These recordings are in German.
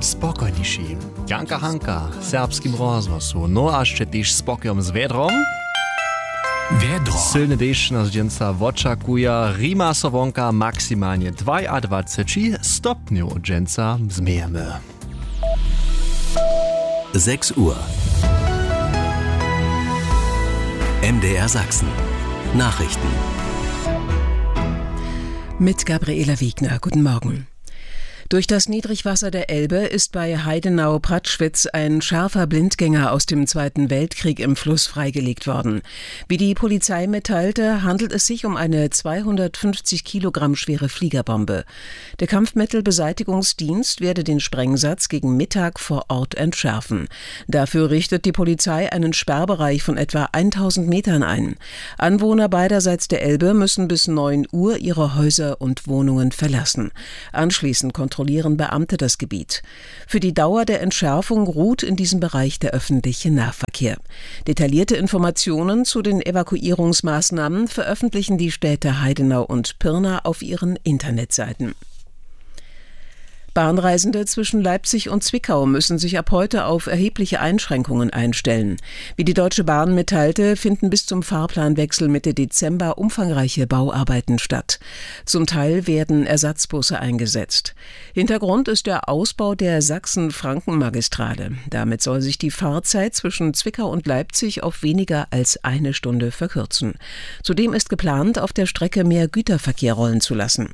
spokojniejsi. Janka Hanka w serbskim rozgłosu. No a jeszcze też spokojom z wiadrom. Silny deszcz nas dżęca oczekuje. Rima sowonka maksymalnie 22 stopni dżęca zmiejemy. 6 Uhr. MDR Sachsen. Nachrichten. Mit Gabriela Wiegner. Guten Morgen. Durch das Niedrigwasser der Elbe ist bei Heidenau-Pratschwitz ein scharfer Blindgänger aus dem Zweiten Weltkrieg im Fluss freigelegt worden. Wie die Polizei mitteilte, handelt es sich um eine 250 Kilogramm schwere Fliegerbombe. Der Kampfmittelbeseitigungsdienst werde den Sprengsatz gegen Mittag vor Ort entschärfen. Dafür richtet die Polizei einen Sperrbereich von etwa 1000 Metern ein. Anwohner beiderseits der Elbe müssen bis 9 Uhr ihre Häuser und Wohnungen verlassen. Anschließend kontrollieren Beamte das Gebiet. Für die Dauer der Entschärfung ruht in diesem Bereich der öffentliche Nahverkehr. Detaillierte Informationen zu den Evakuierungsmaßnahmen veröffentlichen die Städte Heidenau und Pirna auf ihren Internetseiten. Bahnreisende zwischen Leipzig und Zwickau müssen sich ab heute auf erhebliche Einschränkungen einstellen. Wie die Deutsche Bahn mitteilte, finden bis zum Fahrplanwechsel Mitte Dezember umfangreiche Bauarbeiten statt. Zum Teil werden Ersatzbusse eingesetzt. Hintergrund ist der Ausbau der Sachsen-Franken-Magistrale. Damit soll sich die Fahrzeit zwischen Zwickau und Leipzig auf weniger als 1 Stunde verkürzen. Zudem ist geplant, auf der Strecke mehr Güterverkehr rollen zu lassen.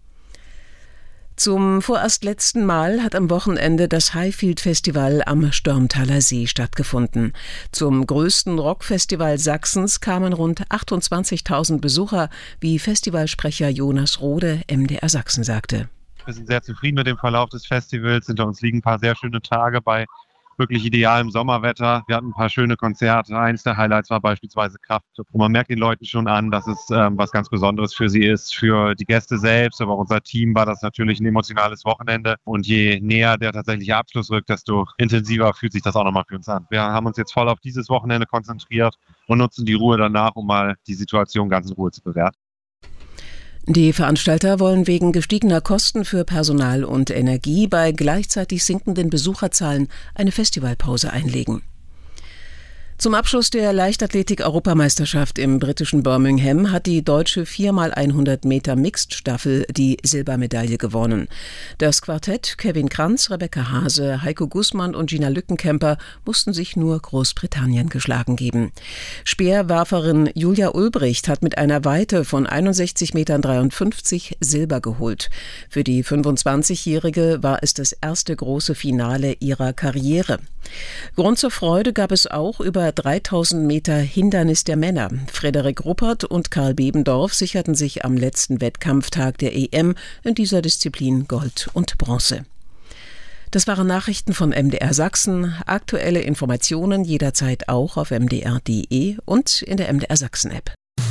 Zum vorerst letzten Mal hat am Wochenende das Highfield Festival am Störmtaler See stattgefunden. Zum größten Rockfestival Sachsens kamen rund 28.000 Besucher, wie Festivalsprecher Jonas Rode MDR Sachsen sagte. Wir sind sehr zufrieden mit dem Verlauf des Festivals. Hinter uns liegen ein paar sehr schöne Tage bei wirklich idealem Sommerwetter. Wir hatten ein paar schöne Konzerte. Eins der Highlights war beispielsweise Kraftklub. Und man merkt den Leuten schon an, dass es was ganz Besonderes für sie ist. Für die Gäste selbst, aber auch unser Team war das natürlich ein emotionales Wochenende. Und je näher der tatsächliche Abschluss rückt, desto intensiver fühlt sich das auch nochmal für uns an. Wir haben uns jetzt voll auf dieses Wochenende konzentriert und nutzen die Ruhe danach, um mal die Situation ganz in Ruhe zu bewerten. Die Veranstalter wollen wegen gestiegener Kosten für Personal und Energie bei gleichzeitig sinkenden Besucherzahlen eine Festivalpause einlegen. Zum Abschluss der Leichtathletik-Europameisterschaft im britischen Birmingham hat die deutsche 4x100 Meter Mixed-Staffel die Silbermedaille gewonnen. Das Quartett Kevin Kranz, Rebecca Hase, Heiko Gußmann und Gina Lückenkämper mussten sich nur Großbritannien geschlagen geben. Speerwerferin Julia Ulbricht hat mit einer Weite von 61,53 Metern Silber geholt. Für die 25-Jährige war es das erste große Finale ihrer Karriere. Grund zur Freude gab es auch über 3000 Meter Hindernis der Männer. Frederik Ruppert und Karl Bebendorf sicherten sich am letzten Wettkampftag der EM in dieser Disziplin Gold und Bronze. Das waren Nachrichten von MDR Sachsen. Aktuelle Informationen jederzeit auch auf mdr.de und in der MDR Sachsen App.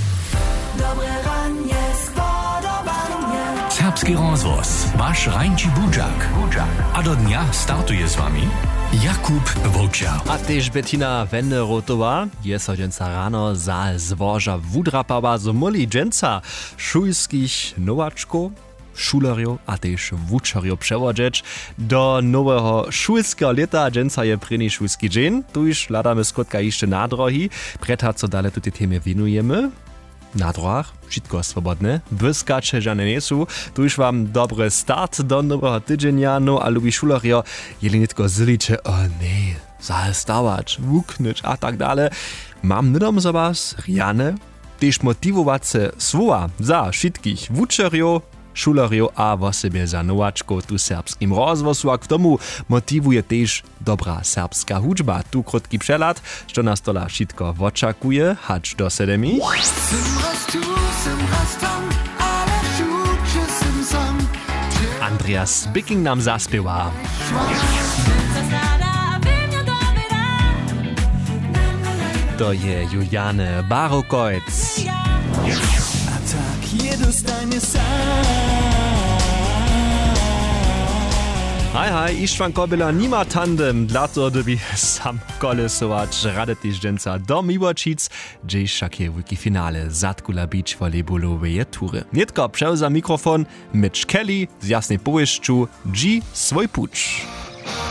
Serbski rozhlas, váš Rajnči Budžak. A do dňa startuje s vami Jakub Volčák. A tež Bettina Wenderotová je so dženca ráno za zvoža wudrapała z moli dženca šulských novačkov, šulerjo a tež wučerjo przewodzieć do nowego szulskiego leta. Dženca je první šulski dżen. Tuž hľadáme skrótka jeszcze na drohi. Preta co dalej tutaj teme winujemy. Na drogach wszystko swobodne, błyskacze żadne nie są. Tu już wam dobry start do nowego tydzienia, no a lubi szulerjo, jeli nitko zylicie, o nie, zastawać, wuknąć a tak dalej. Mam nidom za was, Riane, też motiwować se słowa za wszystkich wuczerjo, šulerjo a vo sebe za novačkov tu serbskim rozvosu, a k tomu motivuje tež dobra serbska hudžba. Tu krótki przelat, što nas tola všetko očakuje, hač do 7. Andreas Bicking nam zaspiewa. To je Juliane Barokojc. Hej, Ištvan Kobila nima tandem, dlato dobi sam kolesovač radetiš dženca do Miłočic, džej však je veliki finale zatkula bič volejboloveje ture. Nitko převza mikrofon Mitch Kelly z jasnej powieszczu G svoj puč.